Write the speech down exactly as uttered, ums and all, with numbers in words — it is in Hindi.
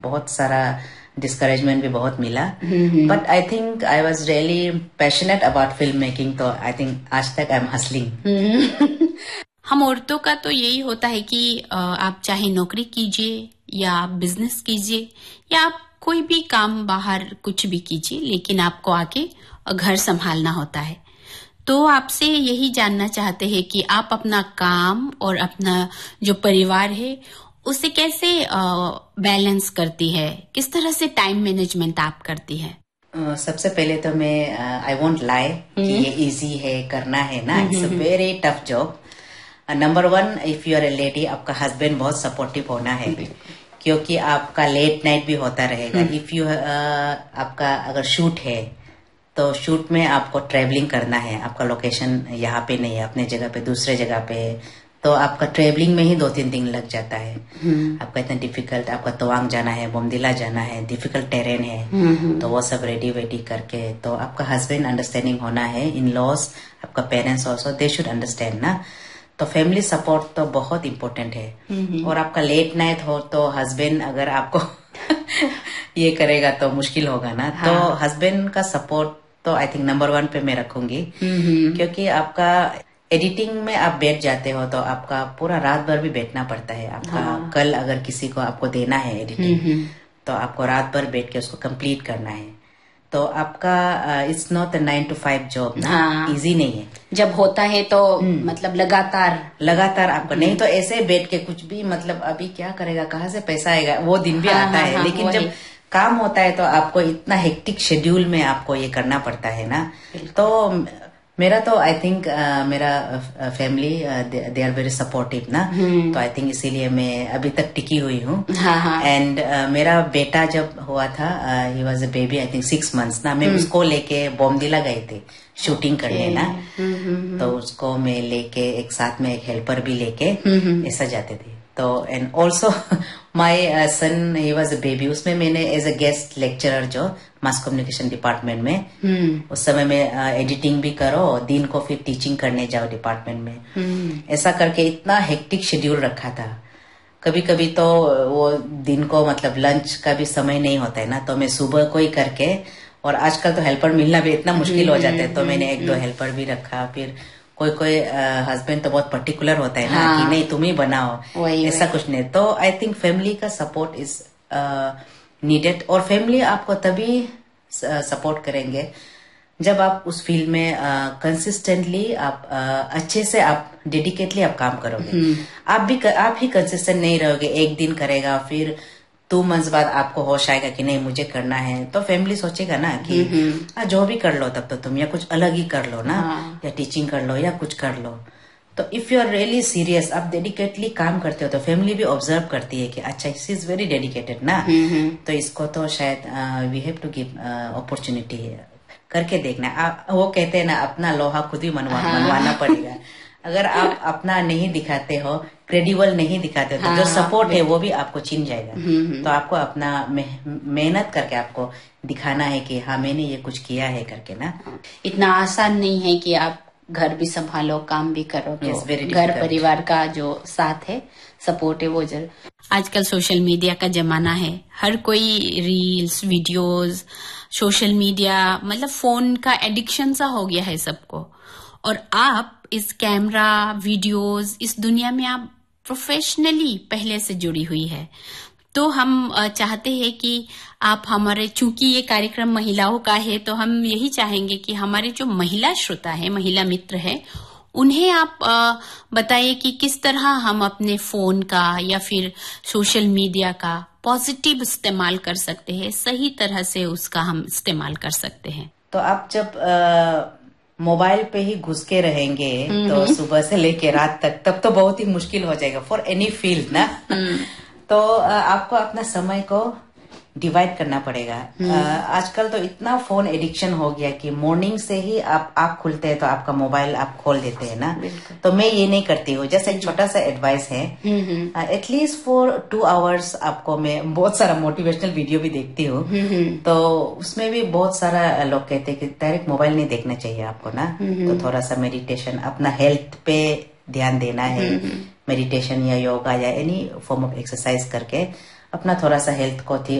बहुत सारा डिस्करेजमेंट भी बहुत मिला, but I think I was really passionate about film making, तो आई थिंक आज तक आई एम हसलिंग। हम औरतों का तो यही होता है कि आप चाहे नौकरी कीजिए या बिजनेस कीजिए या आप कोई भी काम बाहर कुछ भी कीजिए, लेकिन आपको आके घर संभालना होता है। तो आपसे यही जानना चाहते हैं कि आप अपना काम और अपना जो परिवार है उसे कैसे बैलेंस करती है, किस तरह से टाइम मैनेजमेंट आप करती है? uh, सबसे पहले तो मैं आई वोंट लाई कि ये इजी है, करना है ना, it's a very tough job. Number one, if you R A lady, आपका हस्बैंड बहुत सपोर्टिव होना है, क्योंकि आपका लेट नाइट भी होता रहेगा। इफ यू uh, आपका अगर शूट है तो शूट में आपको ट्रेवलिंग करना है, आपका लोकेशन यहाँ पे नहीं है, अपने जगह पे दूसरे जगह पे, तो आपका ट्रेवलिंग में ही दो तीन दिन लग जाता है। आपका इतना डिफिकल्ट, आपका तवांग जाना है, बोमदिला जाना है, डिफिकल्ट टेरेन है, तो वो सब रेडी वेडी करके, तो आपका हस्बैंड अंडरस्टैंडिंग होना है, इन लॉज, आपका parents also they should understand ना। तो फैमिली सपोर्ट तो बहुत इम्पोर्टेंट है। और आपका लेट नाइट हो तो हस्बैंड अगर आपको ये करेगा तो मुश्किल होगा ना। हाँ। तो हस्बैंड का सपोर्ट तो आई थिंक नंबर वन पे मैं रखूंगी, क्योंकि आपका एडिटिंग में आप बैठ जाते हो तो आपका पूरा रात भर भी बैठना पड़ता है। आपका हाँ। कल अगर किसी को आपको देना है एडिटिंग, तो आपको रात भर बैठ के उसको कंप्लीट करना है। तो आपका it's not nine to five job ना, हाँ। इजी नहीं है। जब होता है तो मतलब लगातार लगातार आपको, नहीं तो ऐसे बैठ के कुछ भी, मतलब अभी क्या करेगा, कहाँ से पैसा आएगा, वो दिन भी हाँ, आता हाँ, है। हाँ, लेकिन जब काम होता है तो आपको इतना हेक्टिक शेड्यूल में आपको ये करना पड़ता है ना। तो मेरा तो आई थिंक uh, मेरा family they are very supportive ना, तो आई थिंक इसीलिए मैं अभी तक टिकी हुई हूँ। एंड uh, मेरा बेटा जब हुआ था, he was a baby, I think six months ना, मैं उसको लेके बोमदिला गए थे शूटिंग करने ना, तो उसको मैं लेके एक साथ में एक हेल्पर भी लेके ऐसा जाते थे। तो and also my sun, he was a baby, उसमें मैंने एज अ गेस्ट लेक्चरर जो मास कम्युनिकेशन डिपार्टमेंट में, hmm. उस समय में एडिटिंग भी करो, दिन को फिर टीचिंग करने जाओ डिपार्टमेंट में, hmm. ऐसा करके इतना हेक्टिक शेड्यूल रखा था। कभी कभी तो वो दिन को मतलब लंच का भी समय नहीं होता है ना, तो मैं सुबह को ही करके, और आजकल तो हेल्पर मिलना भी इतना मुश्किल hmm. हो जाता है, तो मैंने एक दो हेल्पर भी रखा। फिर कोई कोई हस्बैंड तो बहुत पर्टिकुलर होता है ना, हाँ। कि नहीं तुम ही बनाओ, ऐसा कुछ नहीं। तो आई थिंक फैमिली का सपोर्ट इज नीडेड, और फैमिली आपको तभी सपोर्ट करेंगे जब आप उस फील्ड में कंसिस्टेंटली uh, आप uh, अच्छे से आप डेडिकेटली आप काम करोगे। आप भी आप ही कंसिस्टेंट नहीं रहोगे, एक दिन करेगा फिर टू मंथ्स बाद आपको होश आएगा कि नहीं मुझे करना है, तो फैमिली सोचेगा ना कि आ, जो भी कर लो तब तो तुम, या कुछ अलग ही कर लो ना, हाँ। या टीचिंग कर लो या कुछ कर लो। तो if you are really serious, आप डेडिकेटली काम करते हो, तो फैमिली भी ऑब्जर्व करती है कि अच्छा शी इज वेरी डेडिकेटेड ना, तो इसको तो शायद we have to give opportunity, करके देखना। आ, वो कहते हैं ना, अपना लोहा खुद ही मनवा हाँ। मनवाना पड़ेगा। अगर आप अपना नहीं दिखाते हो, क्रेडिबल नहीं दिखाते हो, तो हाँ, जो सपोर्ट है वो भी आपको छीन जाएगा। तो आपको अपना मेहनत करके आपको दिखाना है कि हाँ मैंने ये कुछ किया है करके ना। इतना आसान नहीं है कि आप घर भी संभालो, काम भी करो, तो yes, घर परिवार का जो साथ है, सपोर्ट है, वो जरूर। आजकल सोशल मीडिया का जमाना है, हर कोई रील्स, वीडियोस, सोशल मीडिया, मतलब फोन का एडिक्शन सा हो गया है सबको। और आप इस कैमरा, वीडियोस, इस दुनिया में आप प्रोफेशनली पहले से जुड़ी हुई है, तो हम चाहते हैं कि आप हमारे, चूंकि ये कार्यक्रम महिलाओं का है, तो हम यही चाहेंगे कि हमारे जो महिला श्रोता है, महिला मित्र है, उन्हें आप बताइए कि किस तरह हम अपने फोन का या फिर सोशल मीडिया का पॉजिटिव इस्तेमाल कर सकते हैं, सही तरह से उसका हम इस्तेमाल कर सकते हैं। तो आप जब आ... मोबाइल पे ही घुस के रहेंगे तो सुबह से लेके रात तक, तब तो बहुत ही मुश्किल हो जाएगा फॉर एनी फील्ड ना। तो आपको अपना समय को डिवाइड करना पड़ेगा। आजकल तो इतना फोन एडिक्शन हो गया कि मॉर्निंग से ही आप आँख खुलते हैं तो आपका मोबाइल आप खोल देते हैं ना। तो मैं ये नहीं करती हूँ। जैसे एक छोटा सा एडवाइस है, एटलीस्ट फॉर टू आवर्स आपको, मैं बहुत सारा मोटिवेशनल वीडियो भी देखती हूँ, तो उसमें भी बहुत सारा लोग कहते हैं कि डायरेक्ट मोबाइल नहीं देखना चाहिए आपको ना, तो थोड़ा सा मेडिटेशन, अपना हेल्थ पे ध्यान देना है, मेडिटेशन या योगा या एनी फॉर्म ऑफ एक्सरसाइज करके अपना थोड़ा सा हेल्थ को थी